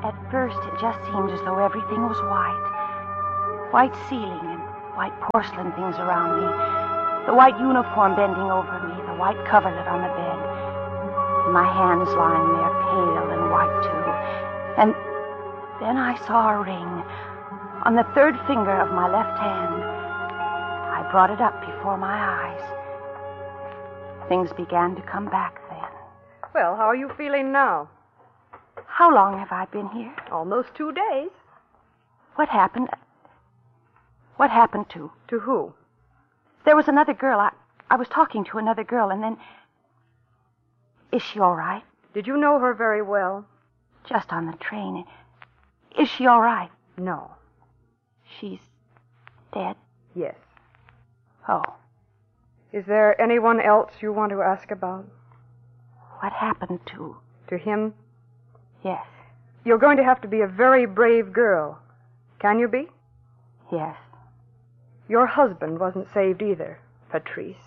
At first, it just seemed as though everything was white. White ceiling and white porcelain things around me. The white uniform bending over me, the white coverlet on the bed. My hands lying there, pale and white, too. And then I saw a ring on the third finger of my left hand. I brought it up before my eyes. Things began to come back then. Well, how are you feeling now? How long have I been here? Almost 2 days. What happened? What happened to? To who? There was another girl. I was talking to another girl, and then... Is she all right? Did you know her very well? Just on the train. Is she all right? No. She's dead? Yes. Oh. Is there anyone else you want to ask about? What happened to... To him? Yes. You're going to have to be a very brave girl. Can you be? Yes. Your husband wasn't saved either, Patrice.